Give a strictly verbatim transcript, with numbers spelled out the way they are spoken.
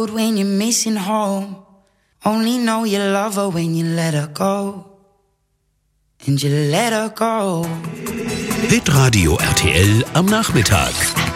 When you're missing home, only know you love her when you let her go. And you let her go. Hitradio R T L am Nachmittag.